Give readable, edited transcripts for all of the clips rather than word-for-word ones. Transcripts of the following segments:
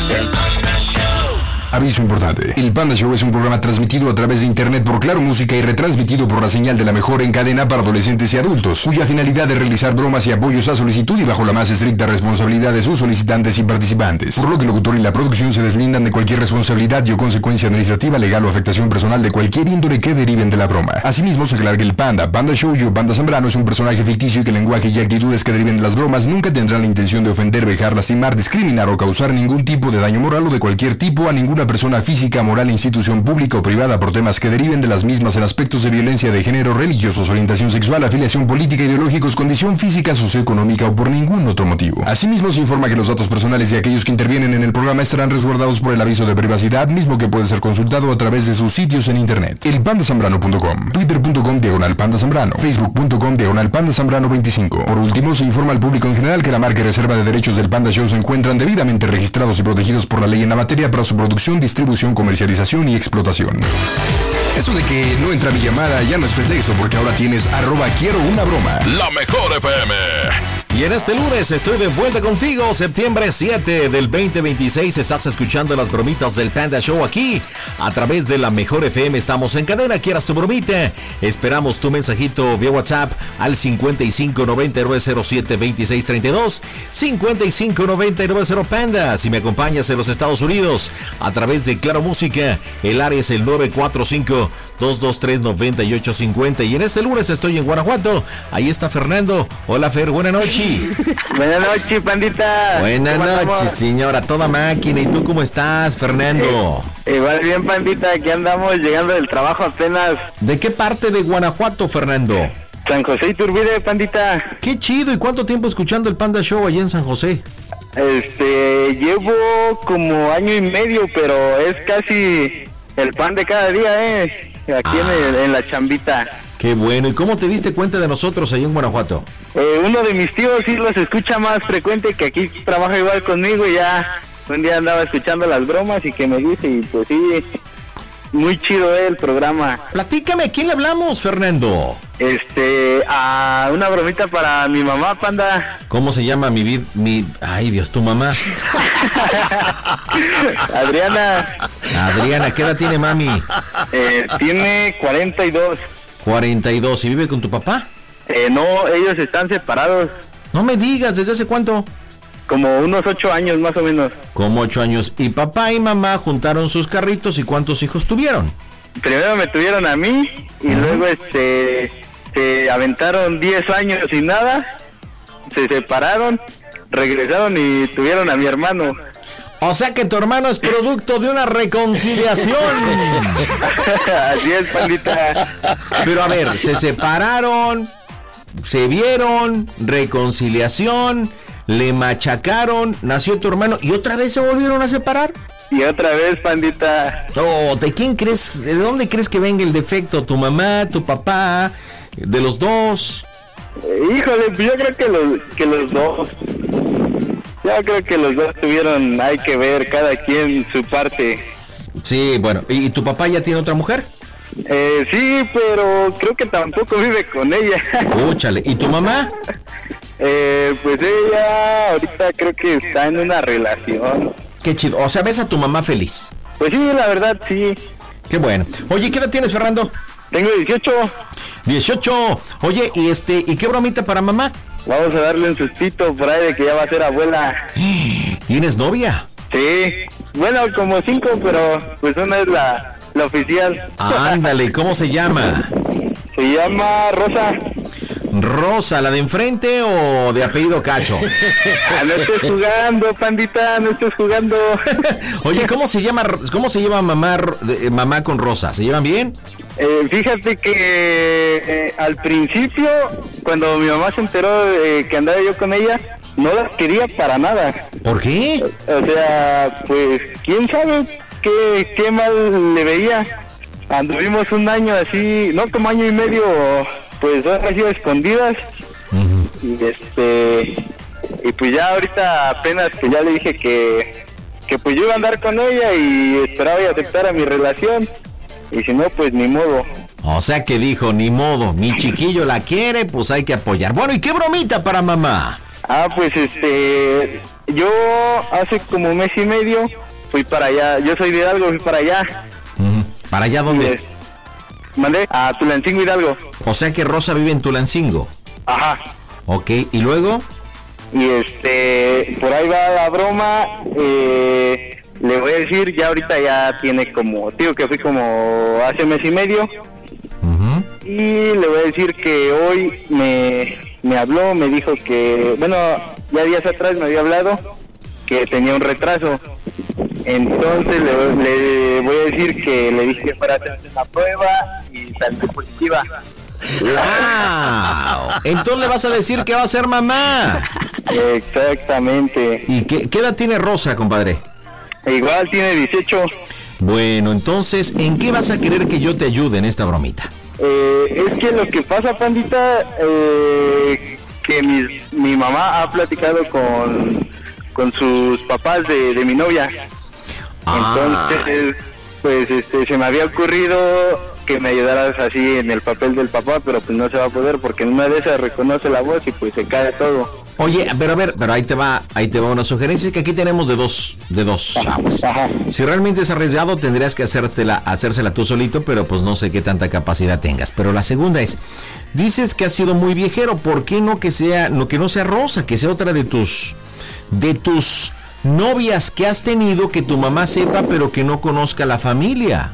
El Panda Show. Aviso importante. El Panda Show es un programa transmitido a través de internet por Claro Música y retransmitido por la señal de la mejor en cadena para adolescentes y adultos, cuya finalidad es realizar bromas y apoyos a solicitud y bajo la más estricta responsabilidad de sus solicitantes y participantes. Por lo que el locutor y la producción se deslindan de cualquier responsabilidad y o consecuencia administrativa, legal o afectación personal de cualquier índole que deriven de la broma. Asimismo, se aclara que el Panda Show o Panda Zambrano es un personaje ficticio y que el lenguaje y actitudes que deriven de las bromas nunca tendrán la intención de ofender, vejar, lastimar, discriminar o causar ningún tipo de daño moral o de cualquier tipo a ninguna persona física, moral, institución pública o privada por temas que deriven de las mismas en aspectos de violencia de género, religiosos, orientación sexual, afiliación política, ideológicos, condición física, socioeconómica o por ningún otro motivo. Asimismo, se informa que los datos personales de aquellos que intervienen en el programa estarán resguardados por el aviso de privacidad, mismo que puede ser consultado a través de sus sitios en internet. Elpandazambrano.com, twitter.com/pandazambrano, facebook.com/pandazambrano25. Por último, se informa al público en general que la marca y reserva de derechos del Panda Show se encuentran debidamente registrados y protegidos por la ley en la materia para su producción, distribución, comercialización y explotación. Eso de que no entra mi llamada ya no es pretexto, porque ahora tienes @quiero una broma. La mejor FM. Y en este lunes estoy de vuelta contigo, septiembre 7 del 2026. Estás escuchando las bromitas del Panda Show aquí, a través de la mejor FM. Estamos en cadena, quieras tu bromita. Esperamos tu mensajito vía WhatsApp al 5599072632, 5599 Panda. Si me acompañas en los Estados Unidos, a través de Claro Música, el área es el 945-223-9850. Y en este lunes estoy en Guanajuato. Ahí está Fernando. Hola, Fer, buenas noches. Buenas noches, pandita. Buenas noches, señora, toda máquina. ¿Y tú cómo estás, Fernando? Igual bien, pandita, aquí andamos llegando del trabajo apenas. ¿De qué parte de Guanajuato, Fernando? San José Iturbide, pandita. Qué chido. ¿Y cuánto tiempo escuchando el Panda Show allá en San José? Llevo como año y medio, pero es casi el pan de cada día, aquí en la chambita. Qué bueno. ¿Y cómo te diste cuenta de nosotros allá en Guanajuato? Uno de mis tíos sí los escucha más frecuente, que aquí trabaja igual conmigo, y ya un día andaba escuchando las bromas y que me dice, y pues sí, muy chido el programa. Platícame, ¿a quién le hablamos, Fernando? A una bromita para mi mamá, panda. ¿Cómo se llama ay Dios, tu mamá? Adriana. Adriana, ¿qué edad tiene mami? Tiene 42. 42, ¿y vive con tu papá? No, ellos están separados. No me digas, ¿desde hace cuánto? Como unos 8 años más o menos. Como 8 años. ¿Y papá y mamá juntaron sus carritos y cuántos hijos tuvieron? Primero me tuvieron a mí y luego se aventaron 10 años sin nada, se separaron, regresaron y tuvieron a mi hermano. O sea que tu hermano es producto de una reconciliación. Así es, pandita. Pero a ver, se separaron, se vieron, reconciliación, le machacaron, nació tu hermano y otra vez se volvieron a separar. Y otra vez, pandita. Oh, ¿de quién crees, de dónde crees que venga el defecto? ¿Tu mamá, tu papá, de los dos? Híjole, yo creo que los dos. Yo creo que los dos tuvieron, hay que ver cada quien su parte. Sí, bueno, ¿y tu papá ya tiene otra mujer? Sí, pero creo que tampoco vive con ella. Úchale, ¿y tu mamá? Pues ella ahorita creo que está en una relación. Qué chido, o sea, ¿ves a tu mamá feliz? Pues sí, la verdad, sí. Qué bueno. Oye, ¿qué edad tienes, Fernando? Tengo 18. 18. Oye, ¿y qué bromita para mamá? Vamos a darle un sustito por ahí de que ya va a ser abuela. ¿Tienes novia? Sí. Bueno, como 5, pero pues una es la oficial. Ándale, ¿cómo se llama? Se llama Rosa. Rosa, ¿la de enfrente o de apellido Cacho? No estés jugando, pandita, no estés jugando. Oye, ¿cómo se llama mamá con Rosa? ¿Se llevan bien? Fíjate que al principio, cuando mi mamá se enteró que andaba yo con ella, no la quería para nada. ¿Por qué? O sea, pues, quién sabe qué mal le veía. Anduvimos un año así, no, como año y medio, pues ahora sí a escondidas. Y y pues ya ahorita apenas que ya le dije que pues yo iba a andar con ella y esperaba y aceptara mi relación. Y si no, pues ni modo. O sea que dijo, ni modo, mi chiquillo la quiere, pues hay que apoyar. Bueno, ¿y qué bromita para mamá? Pues yo hace como un mes y medio fui para allá. Yo soy de Hidalgo, fui para allá. ¿Para allá dónde? Mandé a Tulancingo, Hidalgo. O sea que Rosa vive en Tulancingo. Ajá. Ok, ¿y luego? Y por ahí va la broma. Le voy a decir, ya ahorita ya tiene como, digo que fui como hace mes y medio. Y le voy a decir que hoy me habló, me dijo que, bueno, ya días atrás me había hablado que tenía un retraso. Entonces le voy a decir que le dije que fuera a hacer una prueba y salió positiva. ¡Wow! Entonces le vas a decir que va a ser mamá. Exactamente. ¿Y qué edad tiene Rosa, compadre? Igual tiene 18. Bueno, entonces, ¿en qué vas a querer que yo te ayude en esta bromita? Es que lo que pasa, pandita, que mi mamá ha platicado con sus papás de mi novia. Entonces, pues se me había ocurrido que me ayudaras así en el papel del papá, pero pues no se va a poder porque en una de esas reconoce la voz y pues se cae todo. Oye, pero ahí te va una sugerencia que aquí tenemos de dos chavos. Ajá. Si realmente es arriesgado, tendrías que hacérsela tú solito, pero pues no sé qué tanta capacidad tengas. Pero la segunda es, dices que has sido muy viejero, ¿por qué no que no sea Rosa, que sea otra de tus novias que has tenido que tu mamá sepa, pero que no conozca la familia?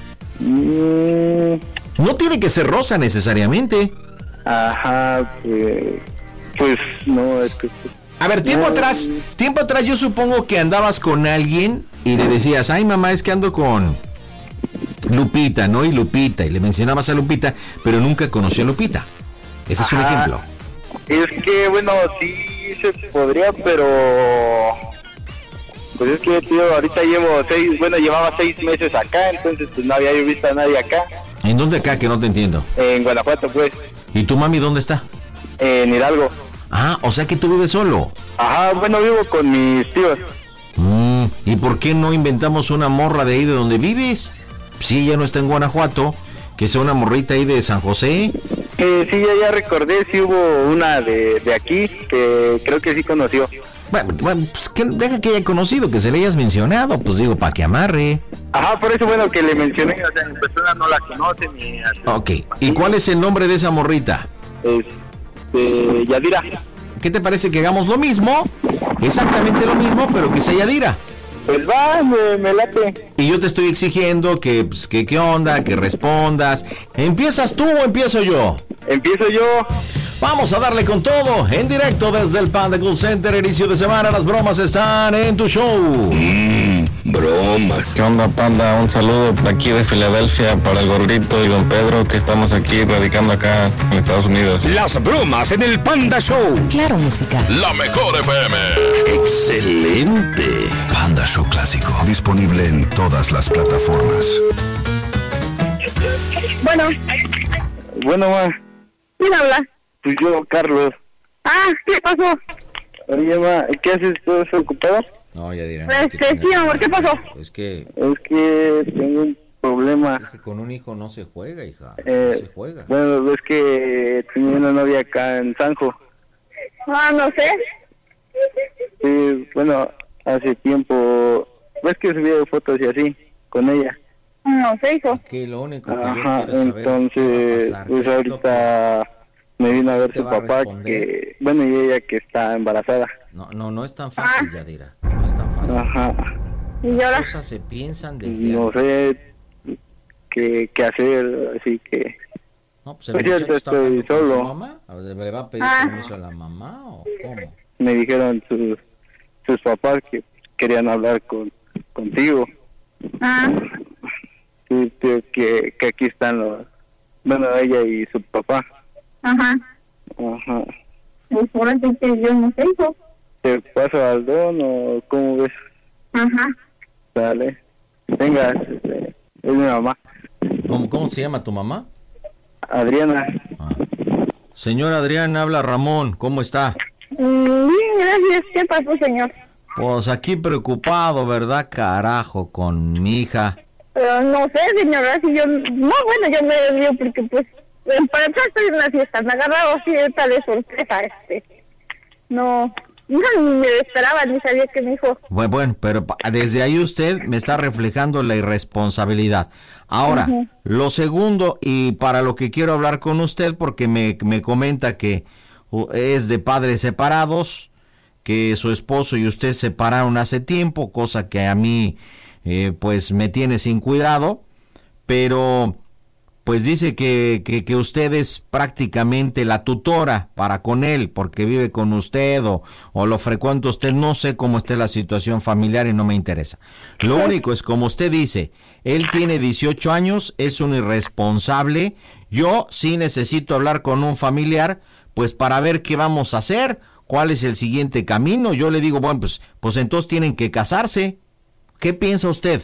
No tiene que ser Rosa necesariamente. Ajá, pues no, es que... A ver, tiempo atrás yo supongo que andabas con alguien y le decías, ay mamá, es que ando con Lupita, ¿no? Y le mencionabas a Lupita, pero nunca conoció a Lupita. Ese es un ejemplo. Es que, bueno, sí se podría, pero... Pues es que, tío, ahorita llevaba 6 meses acá, entonces pues no había visto a nadie acá. ¿En dónde acá? Que no te entiendo. En Guanajuato, pues. ¿Y tu mami dónde está? En Hidalgo. Ah, o sea que tú vives solo. Ajá, bueno, vivo con mis tíos. ¿Y por qué no inventamos una morra de ahí de donde vives? Si ella no está en Guanajuato, que sea una morrita ahí de San José. Sí, ya recordé, sí hubo una de aquí que creo que sí conoció. Bueno, pues que deja que haya conocido, que se le hayas mencionado, pues digo, para que amarre. Ajá, por eso, bueno, que le mencioné, o sea, en persona no la conoce ni... Ok, ¿y cuál es el nombre de esa morrita? Yadira. ¿Qué te parece que hagamos lo mismo? Exactamente lo mismo, pero que sea Yadira. Pues va, me late. Y yo te estoy exigiendo que, pues, que qué onda, que respondas. ¿Empiezas tú o empiezo yo? Empiezo yo. Vamos a darle con todo, en directo desde el Panda Cool Center, inicio de semana, las bromas están en tu show. Bromas. ¿Qué onda, Panda? Un saludo aquí de Filadelfia para el Gordito y Don Pedro, que estamos aquí radicando acá en Estados Unidos. Las bromas en el Panda Show. Claro, música. La mejor FM. Excelente. Panda Show Clásico. Disponible en todas las plataformas. Bueno, ma. ¿Quién habla? Pues yo, Carlos. ¿Qué pasó? Oye, ma, ¿qué haces? ¿Estás ocupado? No, Yadira. Sí, amor, ¿qué pasó? Es que tengo un problema. con un hijo no se juega, hija. No se juega. Bueno, es que tenía una novia acá en Sanjo. No sé. Sí, bueno, hace tiempo. ¿Ves que subía fotos y así con ella? No sé, hijo. Que lo único que Ajá, yo quiero saber entonces, es qué va a pasar, pues qué es lo ahorita me vino a ver te su va a papá responder. que, bueno, y ella que está embarazada. No es tan fácil, Yadira. No es tan fácil. Ajá, ¿Y Las ahora? cosas se piensan desde no antes. sé qué hacer, así que... No, pues el Pues muchacho yo está estoy hablando con su solo. mamá. A ver, ¿le va a pedir permiso a la mamá o cómo? Me dijeron sus papás que querían hablar contigo. Sí, que aquí están ella y su papá. Ajá. Ajá. Pues ahora sí que yo no sé, hijo. ¿Te paso al don o cómo ves? Ajá. Dale. Venga, es mi mamá. ¿Cómo se llama tu mamá? Adriana. Señor Adrián, habla Ramón. ¿Cómo está? Bien, gracias. ¿Qué pasó, señor? Pues aquí preocupado, ¿verdad, carajo? Con mi hija. Pero no sé, señora, si yo... No, bueno, yo me desvío porque, pues, para atrás estoy en una fiesta. Me agarraron así de tal de sorpresa, No no, ni me lo esperaba, ni sabía que mi hijo. Bueno, pero desde ahí usted me está reflejando la irresponsabilidad. Ahora, lo segundo, y para lo que quiero hablar con usted, porque me comenta que es de padres separados, que su esposo y usted se separaron hace tiempo, cosa que a mí pues me tiene sin cuidado, pero pues dice que usted es prácticamente la tutora para con él, porque vive con usted o lo frecuenta usted. No sé cómo esté la situación familiar y no me interesa. Lo único es, como usted dice, él tiene 18 años, es un irresponsable. Yo sí necesito hablar con un familiar, pues para ver qué vamos a hacer, cuál es el siguiente camino. Yo le digo, bueno, pues entonces tienen que casarse. ¿Qué piensa usted?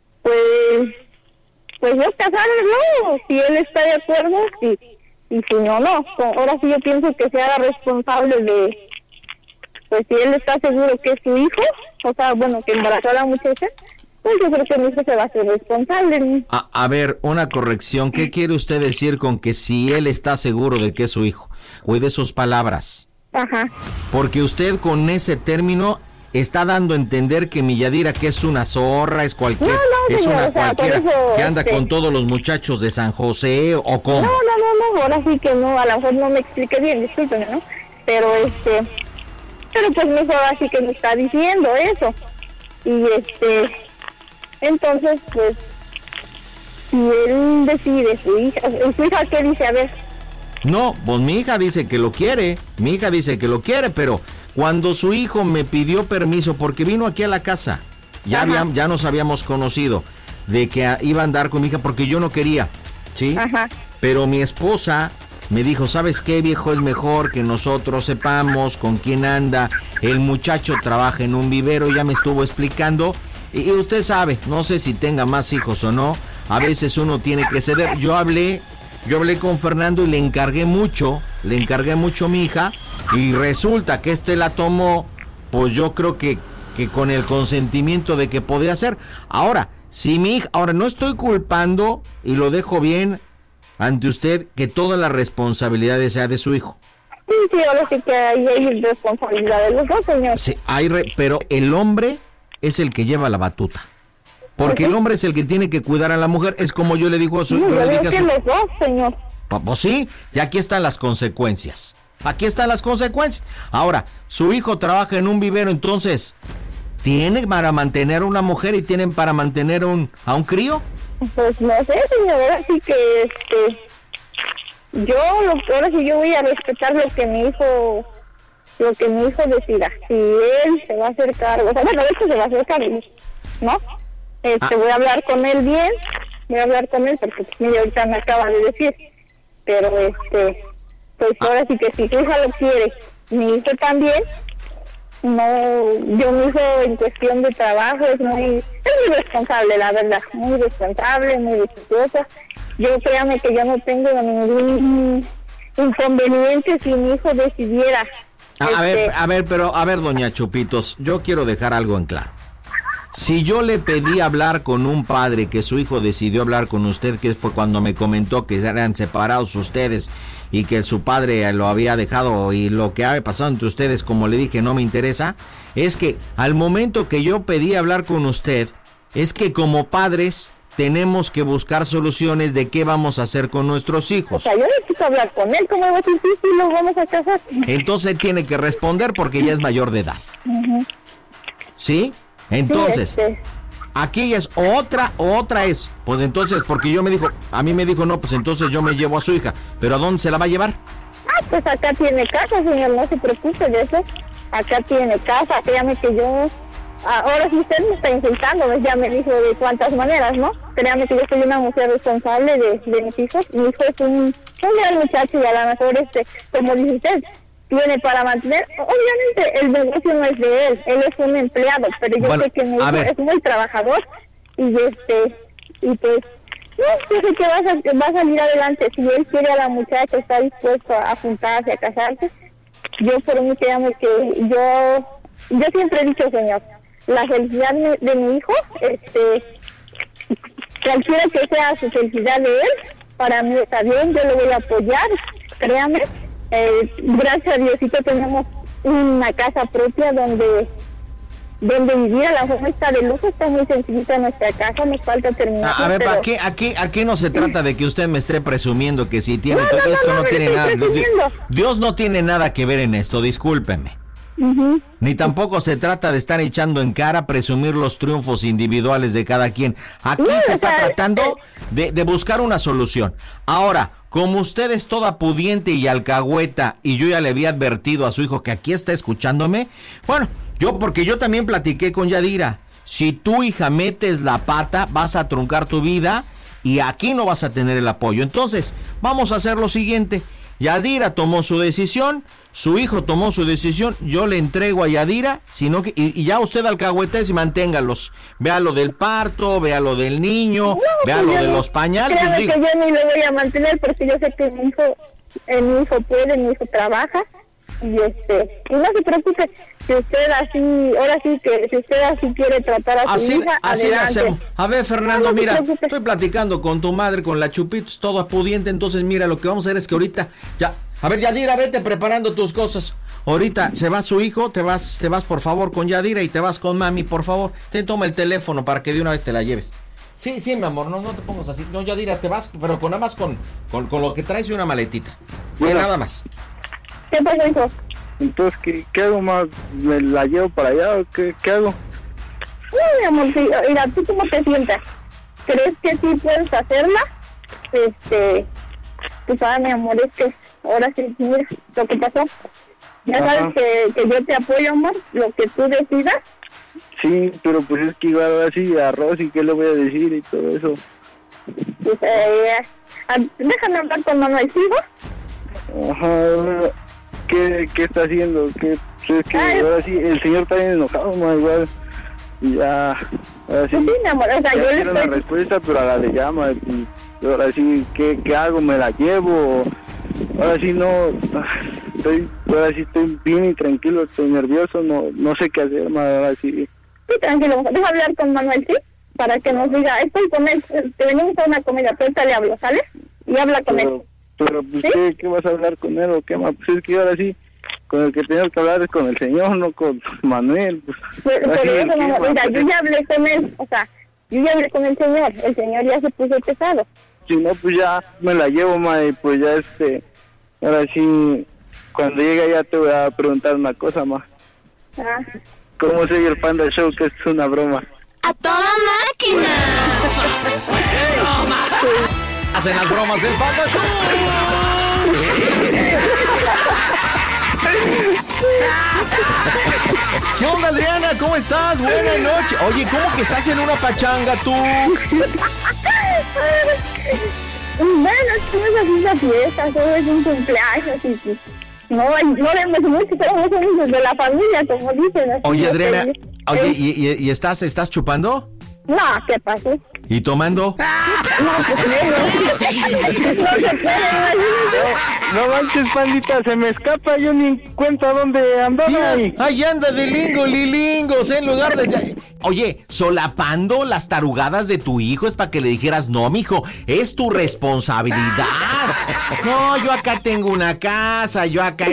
Pues yo casarme, no, si él está de acuerdo, sí, y si no, no. Ahora sí yo pienso que se haga responsable de, pues si él está seguro que es su hijo, o sea, bueno, que embarazó a la muchacha, pues yo creo que mi hijo se va a hacer responsable. A ver, una corrección, ¿qué quiere usted decir con que si él está seguro de que es su hijo? Cuide sus palabras. Ajá. Porque usted con ese término está dando a entender que mi Yadira, que es una zorra, es cualquier, no, es señor, una o sea, cualquiera por eso, que anda con todos los muchachos de San José, ¿o cómo? No, ahora sí que no, a lo mejor no me expliqué bien, discúlpenme, ¿no? Pero pero pues mi hijo ahora sí que me está diciendo eso, y entonces pues, si él decide, su hija ¿qué dice? A ver. No, pues mi hija dice que lo quiere, pero cuando su hijo me pidió permiso, porque vino aquí a la casa, ya nos habíamos conocido, de que iba a andar con mi hija, porque yo no quería, ¿sí? Ajá. Pero mi esposa me dijo, ¿sabes qué, viejo? Es mejor que nosotros sepamos con quién anda. El muchacho trabaja en un vivero, ya me estuvo explicando, y usted sabe, no sé si tenga más hijos o no, a veces uno tiene que ceder. Yo hablé con Fernando y le encargué mucho a mi hija, y resulta que la tomó, pues yo creo que con el consentimiento de que podía hacer. Ahora, si mi hija, ahora no estoy culpando, y lo dejo bien ante usted, que toda la responsabilidad sea de su hijo. Sí, ahora sí que hay responsabilidad de los dos, señor. Sí, pero el hombre es el que lleva la batuta. Porque el hombre es el que tiene que cuidar a la mujer. Es como yo le digo a su... No, yo dije los dos, señor. Pues sí, y aquí están las consecuencias. Ahora, su hijo trabaja en un vivero, entonces, ¿tiene para mantener a una mujer y tienen para mantener a un crío? Pues no sé, señor, ahora sí que ahora sí yo voy a respetar lo que mi hijo decida. Si él se va a hacer cargo, o sea, bueno, de hecho se va a hacer cargo, ¿no? Voy a hablar con él bien, porque mira, ahorita me acaba de decir, pero pues ahora sí que si su hija lo quiere, mi hijo también, mi hijo en cuestión de trabajo es muy responsable, la verdad, muy responsable, muy respetuosa. Yo créame que yo no tengo ningún inconveniente si mi hijo decidiera. A ver, doña Chupitos, yo quiero dejar algo en claro. Si yo le pedí hablar con un padre, que su hijo decidió hablar con usted, que fue cuando me comentó que eran separados ustedes y que su padre lo había dejado, y lo que ha pasado entre ustedes, como le dije, no me interesa, es que al momento que yo pedí hablar con usted, es que como padres tenemos que buscar soluciones de qué vamos a hacer con nuestros hijos. O sea, yo necesito hablar con él, ¿cómo va a decir si lo vamos a casar? Entonces tiene que responder porque ya es mayor de edad. ¿Sí? Entonces, aquí es otra es, pues entonces, porque a mí me dijo, no, pues entonces yo me llevo a su hija, pero ¿a dónde se la va a llevar? Pues acá tiene casa, señor, no se preocupe de eso, acá tiene casa, créame que yo, ahora si usted me está insultando, pues ya me dijo de cuántas maneras, ¿no? Créame que yo soy una mujer responsable de mis hijos, mi hijo es un gran muchacho, y a lo mejor como dice usted, tiene para mantener, obviamente el negocio no es de él es un empleado, pero yo sé que mi hijo es muy trabajador, y pues yo sé que va a salir adelante. Si él quiere a la muchacha, está dispuesto a juntarse, a casarse, yo por mí créame que yo siempre he dicho, señor, la felicidad de mi hijo, cualquiera que sea su felicidad de él, para mí está bien, yo lo voy a apoyar, créame. Gracias a Diosito tenemos una casa propia donde vivir. A la forma está de lujo, está muy sencillita nuestra casa, nos falta terminar. A ver, pero... ¿a qué no se trata de que usted me esté presumiendo que si tiene todo esto? No tiene nada. Dios no tiene nada que ver en esto, discúlpeme. Uh-huh. Ni tampoco se trata de estar echando en cara, presumir los triunfos individuales de cada quien. Aquí se está tratando de buscar una solución. Ahora, como usted es toda pudiente y alcahueta, y yo ya le había advertido a su hijo que aquí está escuchándome, bueno, porque yo también platiqué con Yadira. Si tu hija metes la pata, vas a truncar tu vida y aquí no vas a tener el apoyo. Entonces, vamos a hacer lo siguiente. Yadira tomó su decisión, su hijo tomó su decisión, yo le entrego a Yadira, sino que y ya usted alcahuetes y manténgalos. Vea lo del parto, vea lo del niño, vea lo de los pañales. Créame que yo ni lo voy a mantener porque yo sé que mi hijo puede, mi hijo trabaja y no se preocupe. Si usted así, ahora sí que si usted así quiere tratar a su hija, así adelante. hacemos. A ver, Fernando, no mira, estoy platicando con tu madre, con la Chupitos, todo pudiente, entonces mira, lo que vamos a hacer es que ahorita ya, a ver, Yadira, vete preparando tus cosas. Ahorita se va su hijo, te vas por favor con Yadira y te vas con mami, por favor. Toma el teléfono para que de una vez te la lleves. Sí, mi amor, no te pongas así. No, Yadira, te vas, pero nada más con lo que traes y una maletita. Bueno, nada más. ¿Qué pasa, hijo? Entonces, ¿qué hago más? ¿Me la llevo para allá o qué hago? No, mi amor, sí, mira, ¿tú cómo te sientas? ¿Crees que sí puedes hacerla? Pues mi amor, es que ahora sí, mira, lo que pasó. Ya sabes que yo te apoyo, amor, lo que tú decidas. Sí, pero pues es que igual ahora sí, a Rosy, ¿qué le voy a decir y todo eso? Pues, déjame hablar con Manuel, ¿sigo? Ajá, ¿qué está haciendo? Es que ahora sí, el señor está bien enojado, más igual. Y ya, ahora sí. Sí, mi amor, o sea, yo le quiero una respuesta, pero a la de llama. Y ahora sí, ¿qué hago? ¿Me la llevo? Ahora sí no, ahora sí estoy bien y tranquilo, estoy nervioso, no sé qué hacer, más ahora sí. Sí, tranquilo, deja hablar con Manuel, ¿sí? Para que nos diga, estoy con él, te venimos a una comida, pero ahorita le hablo, ¿sale? Y habla con él. Pero pues, ¿sí? ¿qué vas a hablar con él o qué más? Pues es que ahora sí, con el que tengo que hablar es con el señor, no con Manuel. Pues, pero eso, mira, yo ya hablé con él, o sea, yo ya hablé con el señor ya se puso pesado. Si no, pues ya me la llevo, ma, y pues ya ahora sí, cuando llegue ya te voy a preguntar una cosa, ma. ¿Cómo soy el Panda Show? Que es una broma. ¡A toda máquina! Hacen las bromas del Panda Show. ¿Qué onda, Adriana? ¿Cómo estás? Buenas noches. Oye, ¿cómo que estás en una pachanga tú? Bueno, estamos haciendo una fiesta, solo es un cumpleaños y no vemos mucho, somos amigos de la familia, como dicen. Así. Oye, Adriana, ¿y estás chupando? No, ¿qué pasó? ¿Y tomando? No, pues no se puede, no manches, pandita, se me escapa, yo ni cuenta dónde andaba ahí. Ahí anda de lingos, en lugar de... Oye, solapando las tarugadas de tu hijo es para que le dijeras, no, mijo, es tu responsabilidad. No, yo acá tengo una casa, yo acá...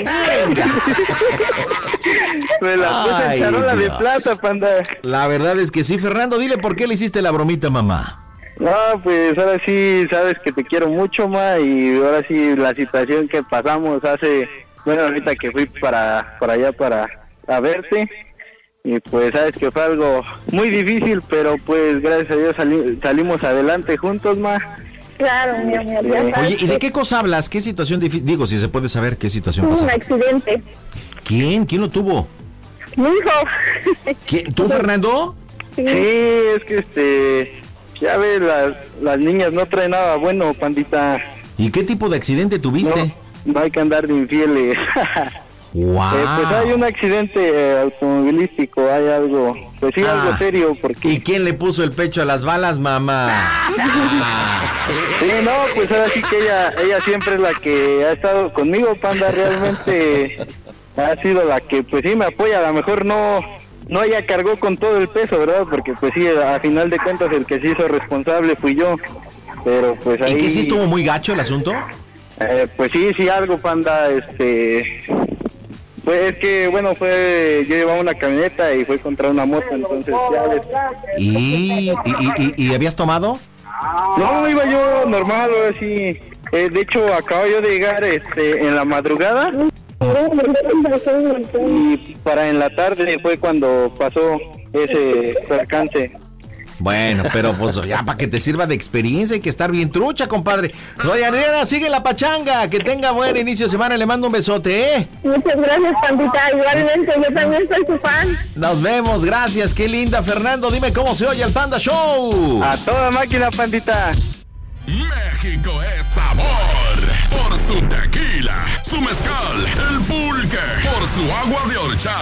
Me la puse en charola de plata, panda. La verdad es que sí, Fernando, dile por qué le hiciste la bromita, mamá. No, pues ahora sí, sabes que te quiero mucho, ma, y ahora sí la situación que pasamos ahorita que fui para allá a verte, y pues sabes que fue algo muy difícil, pero pues gracias a Dios salimos adelante juntos, ma. Claro, mi amor, ya sabes. Oye, ¿y de qué cosa hablas? ¿Qué situación difícil? Digo, si se puede saber qué situación pasó. Un accidente. ¿Quién lo tuvo? Mi hijo. ¿Quién? ¿Tú, Fernando? Sí, es que ya ves, las niñas no traen nada bueno, pandita. ¿Y qué tipo de accidente tuviste? No hay que andar de infieles. Wow. Pues hay un accidente automovilístico, hay algo, pues sí, algo serio, porque... ¿Y quién le puso el pecho a las balas, mamá? Sí, no, pues ahora sí que ella siempre es la que ha estado conmigo, panda, realmente ha sido la que, pues sí, me apoya, a lo mejor no ella cargó con todo el peso, ¿verdad? Porque pues sí, a final de cuentas el que se hizo responsable fui yo, pero pues ahí... ¿Y que sí estuvo muy gacho el asunto? Pues sí, algo, panda, Pues es que, bueno, yo llevaba una camioneta y fue contra una moto, entonces ya ¿Y habías tomado? No, iba yo normal, así. De hecho, acabo yo de llegar en la madrugada. Y para en la tarde fue cuando pasó ese percance. Bueno, pero pues ya para que te sirva de experiencia hay que estar bien trucha, compadre. Doña Adriana, sigue la pachanga. Que tenga buen inicio de semana. Le mando un besote, ¿eh? Muchas gracias, Pandita. Igualmente, yo también soy su fan. Nos vemos, gracias. Qué linda. Fernando, dime cómo se oye el Panda Show. A toda máquina, Pandita. México es sabor. Por su tequila, su mezcal, el pulque. Por su agua de horchata.